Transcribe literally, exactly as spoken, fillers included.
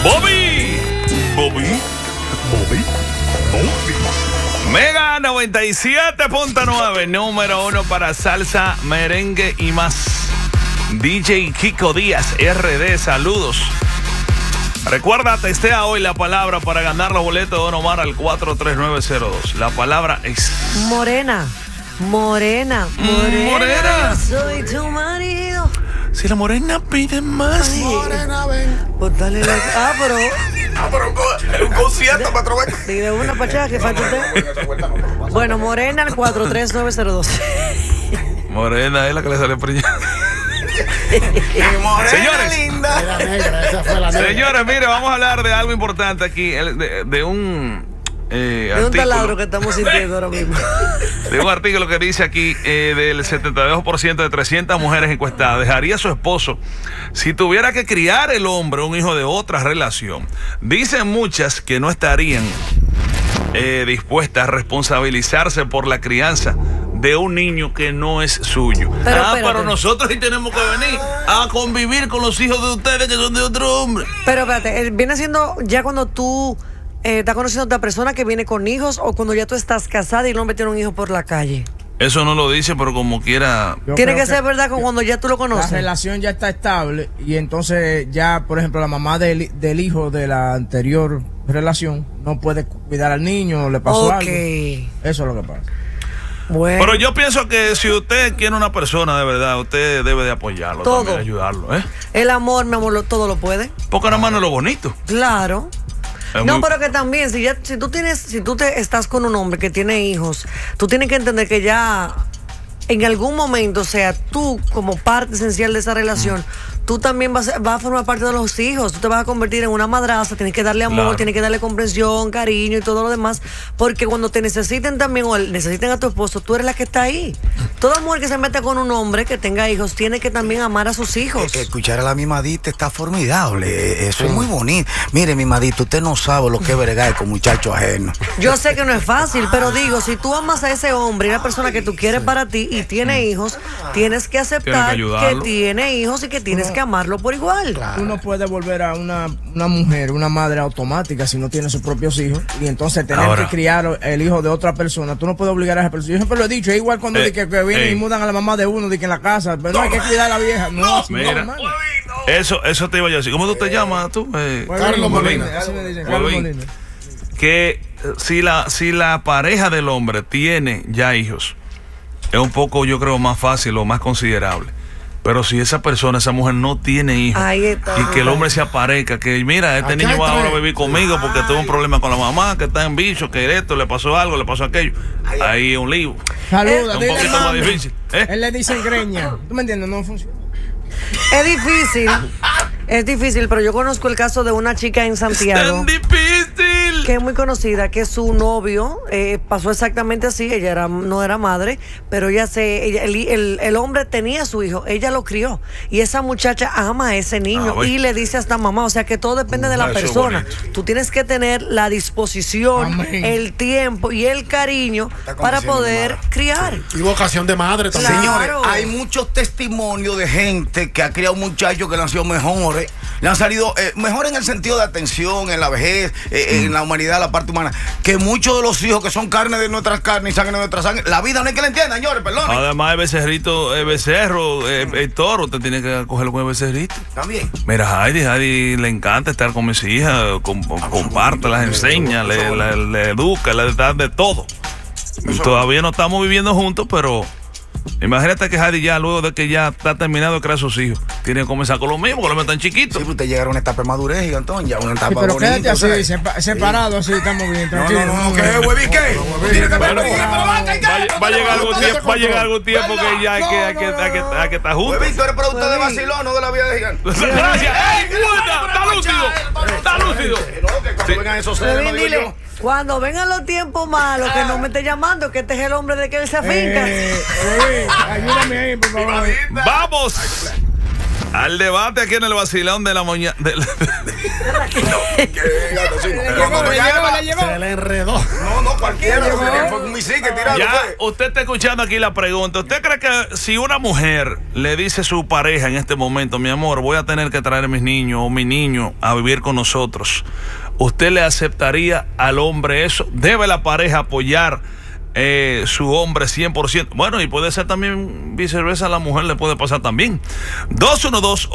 Bobby. Bobby. Bobby. Bobby. Mega noventa y siete punto nueve, número uno para salsa, merengue y más. D J Kiko Díaz, R D, saludos. Recuerda, testea hoy la palabra para ganar los boletos de Don Omar al cuatro tres nueve cero dos. La palabra es... Morena. Morena. Morena. Morena. Soy tu marido. Si la morena pide más. Ay. Morena, ven. Pues dale la... Ah, pero... Ah, pero es un concierto para trabajar. Dile una pachada que falta usted. Bueno, Morena al cuatro tres nueve cero dos. Morena es la que le sale preñada. Morena Señores. linda. Era negra, esa fue la negra. Señores, mire, vamos a hablar de algo importante aquí, el- de, de un eh, Es un artículo, taladro que estamos sintiendo ahora mismo. de un artículo que dice aquí eh, del setenta y dos por ciento de trescientas mujeres encuestadas dejaría a su esposo si tuviera que criar el hombre un hijo de otra relación. Dicen muchas que no estarían eh, dispuestas a responsabilizarse por la crianza de un niño que no es suyo. Pero, ah, espérate. pero nosotros sí tenemos que venir a convivir con los hijos de ustedes que son de otro hombre. Pero espérate, eh, viene siendo ya cuando tú eh, estás conociendo a otra persona que viene con hijos o cuando ya tú estás casada y el hombre tiene un hijo por la calle. Eso no lo dice, pero como quiera. Yo Tiene creo que ser verdad con cuando ya tú lo La conoces. relación ya está estable y entonces ya, por ejemplo, la mamá del, del hijo de la anterior relación no puede cuidar al niño, le pasó Ok. algo. Eso es lo que pasa. Bueno. Pero yo pienso que si usted quiere una persona de verdad, usted debe de apoyarlo, Todo. también ayudarlo, ¿eh? El amor, mi amor, lo- todo lo puede. Porque nada más no es lo bonito. Claro. Es No, muy- pero que también, si ya, si tú tienes, si tú te estás con un hombre que tiene hijos, tú tienes que entender que ya en algún momento, o sea, tú como parte esencial de esa relación, tú también vas, a- vas a formar parte de los hijos, tú te vas a convertir en una madrastra, tienes que darle amor, Claro. tienes que darle comprensión, cariño y todo lo demás, porque cuando te necesiten también o necesiten a tu esposo, tú eres la que está ahí. Toda mujer que se meta con un hombre que tenga hijos tiene que también amar a sus hijos. Escuchar a la mimadita está formidable. Eso es muy bonito. Mire, mimadita, usted no sabe lo que es bregar con muchachos ajenos. Yo sé que no es fácil, pero digo, si tú amas a ese hombre y una persona que tú quieres para ti y tiene hijos, tienes que aceptar Tienes que que, ayudarlo. tiene hijos y que tienes que amarlo por igual. Tú no puedes volver a una, una mujer, una madre automática si no tiene sus propios hijos y entonces tener Ahora. que criar el hijo de otra persona. Tú no puedes obligar a esa persona. Yo siempre lo he dicho, es igual cuando Eh, di que, que vienen ey. y mudan a la mamá de uno, de que en la casa, pero no hay que cuidar a la vieja. No, así no, Mira, hermano. eso, eso te iba yo a decir. ¿Cómo tú te llamas tú? Eh, Huevín, Carlos Molina, Molina. así me dicen, Huevín. Carlos Molina. que eh, si la, si la pareja del hombre tiene ya hijos, es un poco, yo creo, más fácil o más considerable. Pero si esa persona, esa mujer no tiene hijos Ahí está. y que el hombre se aparezca, que mira, este Aquí niño hay va ahora a tres. vivir conmigo porque tuvo un problema con la mamá, que está en bicho, que esto, le pasó algo, le pasó aquello. Ahí es un lío. Saluda, Es un dile, poquito más mami. difícil. ¿eh? Él le dice greña. ¿Tú me entiendes? No funciona. Es difícil, es difícil, pero yo conozco el caso de una chica en Santiago Tan difícil. que es muy conocida, que su novio eh, pasó exactamente así. Ella era, no era madre, pero ella se, ella, el, el- el hombre tenía a su hijo, ella lo crió y esa muchacha ama a ese niño Ah, bueno. y le dice hasta mamá, o sea que todo depende de Ah, la eso es persona. bonito. Tú tienes que tener la disposición, Amén. el tiempo y el cariño Está para conociendo poder mi madre. criar. Ah, Y vocación de madre también. Claro. Señores, hay muchos testimonios de gente que ha criado muchachos que nació mejores, le han salido eh, mejor en el sentido de atención, en la vejez, eh, en la humanidad, la parte humana, que muchos de los hijos que son carne de nuestras carnes y sangre de nuestra sangre, la vida no hay que la entiendan, señores, perdón. Además, el becerrito, el becerro, el, el toro, usted tiene que cogerlo con el becerrito. También. Mira, Heidi, Heidi le encanta estar con mis hijas, com- comparte, las enseña, le, le- le educa, le da de todo. Todavía no estamos viviendo juntos, pero imagínate que Heidi ya, luego de que ya está terminado de crear sus hijos, tiene que comenzar con lo mismo, porque los tan Sí, chiquitos. pero usted llegaron a una etapa de madurez, gigantón, ya una etapa Sí, pero bonita, quédate así, ¿sabes? sepa- separado, así estamos bien. No, tranquilo. no, no, ¿qué, huevín, qué? Tiene que ver, Bueno, huevín, pero va, ¿qué, qué? Va, va a llegar algún tiempo, va a llegar algún tiempo que ya hay que, hay que, hay que, hay que estar juntos. Huevín, tú eres producto de vacilón, no de la vida de gigante. Gracias. ¡Ey, puta! ¡Está lúcido! ¡Está lúcido! No, que cuando vengan esos seres, no Huevín, digo dile, yo. cuando vengan los tiempos malos, que no me esté llamando, que este es el hombre de que él se afinca. Eh, Huevín, ayúdame ahí, por favor. Vamos Al debate aquí en el vacilón de la moña. De la... Se le enredó. No, no, cualquiera. Fue un misil que tiraron. Ya, usted está escuchando aquí la pregunta. ¿Usted cree que si una mujer le dice a su pareja en este momento, mi amor, voy a tener que traer a mis niños o mi niño a vivir con nosotros, usted le aceptaría al hombre eso? ¿Debe la pareja apoyar eh, su hombre cien por ciento? Bueno, y puede ser también viceversa, a la mujer le puede pasar también. dos uno dos